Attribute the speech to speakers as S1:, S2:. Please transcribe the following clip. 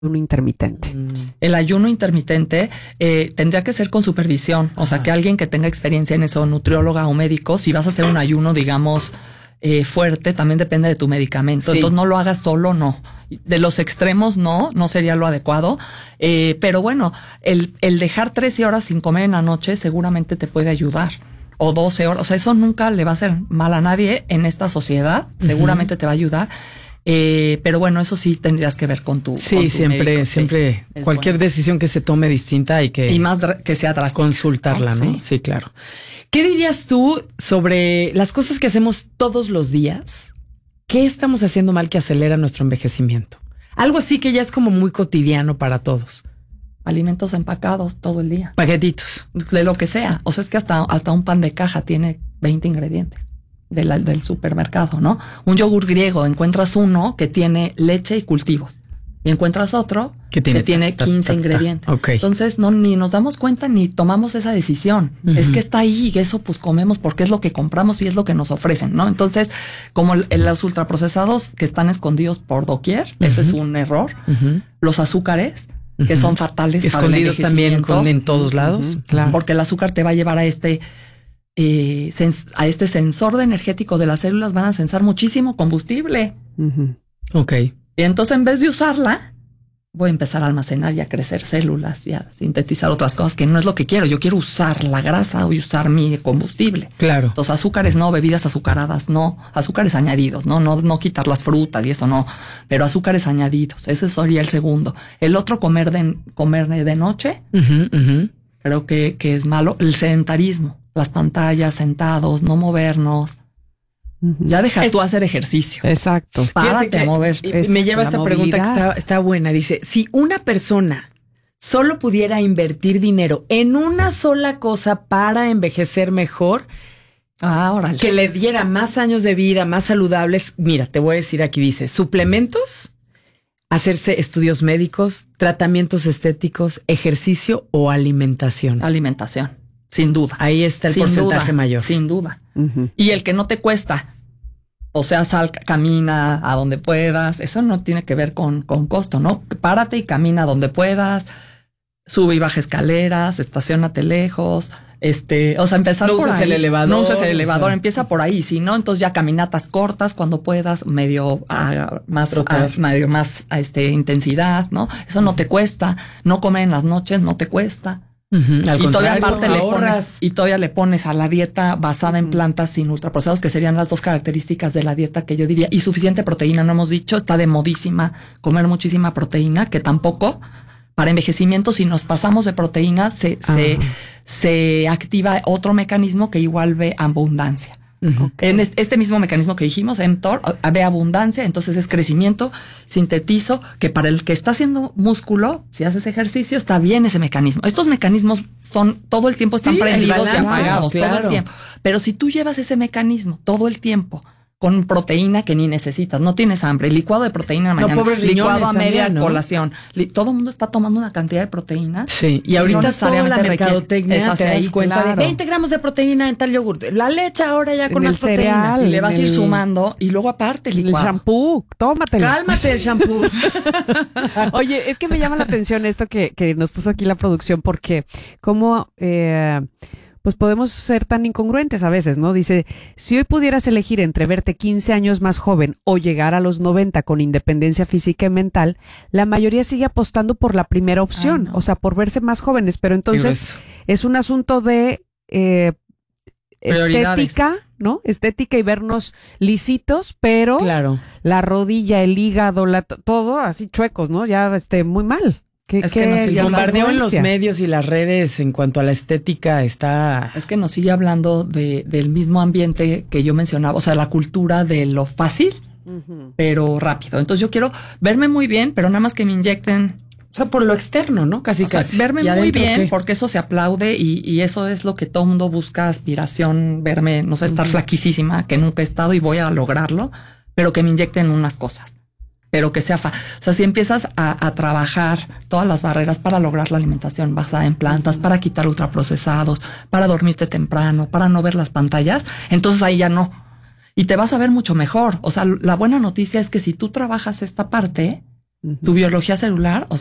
S1: ayuno intermitente?
S2: El ayuno intermitente tendría que ser con supervisión, o sea, que alguien que tenga experiencia en eso, nutrióloga o médico, si vas a hacer un ayuno, digamos, fuerte, también depende de tu medicamento. Sí. Entonces no lo hagas solo, no. De los extremos no sería lo adecuado. Pero bueno, el dejar 13 horas sin comer en la noche seguramente te puede ayudar. O 12 horas, o sea, eso nunca le va a hacer mal a nadie en esta sociedad, seguramente te va a ayudar. Pero bueno, eso sí tendrías que ver con tu
S3: siempre,
S2: médico,
S3: siempre cualquier decisión que se tome distinta hay que...
S2: Y más que sea drástica.
S3: Consultarla, ¿no? Sí, claro. ¿Qué dirías tú sobre las cosas que hacemos todos los días? ¿Qué estamos haciendo mal que acelera nuestro envejecimiento? Algo así que ya es como muy cotidiano para todos.
S2: Alimentos empacados todo el día.
S3: Paquetitos.
S2: De lo que sea. O sea, es que hasta un pan de caja tiene 20 ingredientes del supermercado, ¿no? Un yogur griego, encuentras uno que tiene leche y cultivos. Y encuentras otro que tiene 15 ingredientes.
S3: Okay.
S2: Entonces, ni nos damos cuenta ni tomamos esa decisión. Es que está ahí y eso pues comemos porque es lo que compramos y es lo que nos ofrecen, ¿no? Entonces, como los ultraprocesados que están escondidos por doquier, ese es un error. Los azúcares, que son fatales
S3: escondidos
S2: para el
S3: también en todos lados.
S2: Claro. Porque el azúcar te va a llevar a este sensor de energético de las células, van a sensar muchísimo combustible.
S3: Ok.
S2: Y entonces en vez de usarla, voy a empezar a almacenar y a crecer células y a sintetizar otras cosas que no es lo que quiero. Yo quiero usar la grasa o usar mi combustible.
S3: Claro.
S2: Entonces azúcares no, bebidas azucaradas no, azúcares añadidos, no quitar las frutas y eso no, pero azúcares añadidos. Ese sería el segundo. El otro, comer de noche, creo que es malo. El sedentarismo, las pantallas, sentados, no movernos. Ya deja tú hacer ejercicio.
S1: Exacto.
S2: Párate a mover.
S3: Me lleva esta pregunta que está buena. Dice, si una persona solo pudiera invertir dinero en una sola cosa para envejecer mejor,
S2: órale,
S3: que le diera más años de vida, más saludables, mira, te voy a decir aquí, dice, suplementos, hacerse estudios médicos, tratamientos estéticos, ejercicio o alimentación.
S2: Alimentación. Sin duda.
S3: Ahí está el porcentaje mayor.
S2: Sin duda. Y el que no te cuesta. O sea, camina a donde puedas. Eso no tiene que ver con costo, ¿no? Párate y camina a donde puedas. Sube y baja escaleras, estaciónate lejos. O sea, empezar
S3: no
S2: por
S3: uses
S2: ahí.
S3: El elevador.
S2: No uses el elevador, empieza por ahí. Si no, entonces ya caminatas cortas cuando puedas, más intensidad, ¿no? Eso no te cuesta. No comer en las noches no te cuesta.
S3: Y
S2: todavía aparte todavía le pones a la dieta basada en plantas sin ultraprocesados, que serían las dos características de la dieta que yo diría. Y suficiente proteína, no hemos dicho, está de modísima comer muchísima proteína, que tampoco para envejecimiento, si nos pasamos de proteína, se activa otro mecanismo que igual ve abundancia. Okay. En este mismo mecanismo que dijimos, mTOR, ve abundancia, entonces es crecimiento, sintetizo, que para el que está haciendo músculo, si haces ejercicio, está bien ese mecanismo. Estos mecanismos todo el tiempo están prendidos y apagados, todo el tiempo. Pero si tú llevas ese mecanismo todo el tiempo con proteína que ni necesitas, no tienes hambre, licuado de proteína mañana, licuado a media también, ¿no? Colación, todo el mundo está tomando una cantidad de proteína.
S3: Sí, y ahorita no necesariamente toda la mercadotecnia te das cuenta de 20 gramos de proteína en tal yogur, la leche ahora ya con más proteína.
S2: Y le vas a ir sumando y luego aparte el licuado.
S1: El shampoo, tómatelo.
S3: Cálmate el shampoo.
S1: Oye, es que me llama la atención esto que nos puso aquí la producción, porque como pues podemos ser tan incongruentes a veces, ¿no? Dice, si hoy pudieras elegir entre verte 15 años más joven o llegar a los 90 con independencia física y mental, la mayoría sigue apostando por la primera opción, no. O sea, por verse más jóvenes, pero entonces es un asunto de estética, ¿no? Estética y vernos lisitos, pero la rodilla, el hígado, todo así chuecos, ¿no? Ya muy mal.
S3: Es que el bombardeo en los medios y las redes en cuanto a la estética está...
S2: Es que nos sigue hablando del mismo ambiente que yo mencionaba, o sea, la cultura de lo fácil, pero rápido. Entonces yo quiero verme muy bien, pero nada más que me inyecten...
S3: O sea, por lo externo, ¿no? Casi.
S2: Verme muy bien, porque eso se aplaude y eso es lo que todo mundo busca, aspiración, verme, no sé, estar flaquísima, que nunca he estado y voy a lograrlo, pero que me inyecten unas cosas. Pero que sea o sea, si empiezas a trabajar todas las barreras para lograr la alimentación basada en plantas, para quitar ultraprocesados, para dormirte temprano, para no ver las pantallas, entonces ahí ya no. Y te vas a ver mucho mejor. O sea, la buena noticia es que si tú trabajas esta parte, tu biología celular, o